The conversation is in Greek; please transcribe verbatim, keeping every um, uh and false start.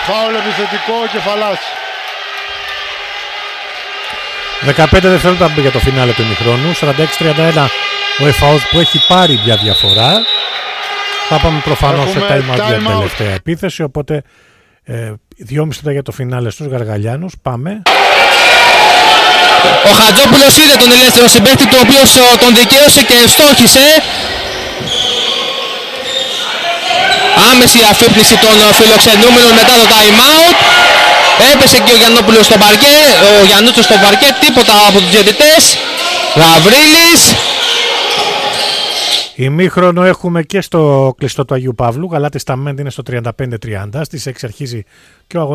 Φάουλ επιθετικό κεφαλάς. δεκαπέντε δευτερόλεπτα για το φινάλε του ημιχρόνου. σαράντα έξι τριάντα ένα ο ΕΦΑΟΣ που έχει πάρει μια διαφορά. Θα πάμε προφανώς σε time out για την τελευταία επίθεση. Οπότε ε, δυόμιση λεπτά για το φινάλε στους Γαργαλιάνους. Πάμε. Ο Χατζόπουλος είδε τον ελεύθερο συμπαίχτη του, ο οποίος τον δικαίωσε και ευστόχησε. Άμεση αφύπνιση των φιλοξενούμενων μετά το time out. Έπεσε και ο Γιαννόπουλος στο παρκέ, ο Γιαννούτσος στο παρκέ, τίποτα από τους διαιτητές. Γαβρίλης. Ημίχρονο έχουμε και στο κλειστό του Αγίου Παύλου. Γαλάτης Ταμέντη είναι στο τριάντα πέντε τριάντα. Στις έξι αρχίζει και ο αγώνας.